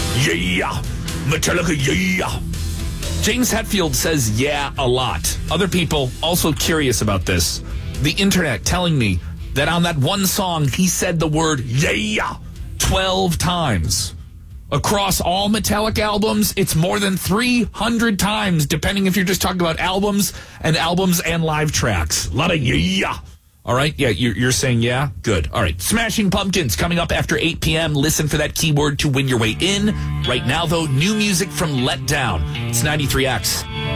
Yeah. Metallica, yeah. James Hetfield says yeah a lot. Other people also curious about this. The internet telling me that on that one song, he said the word yeah 12 times. Across all Metallica albums, it's more than 300 times, depending if you're just talking about albums and live tracks. A lot of yeah. All right? Yeah, you're saying yeah? Good. All right. Smashing Pumpkins coming up after 8 p.m. Listen for that keyword to win your way in. Right now, though, new music from Let Down. It's 93X.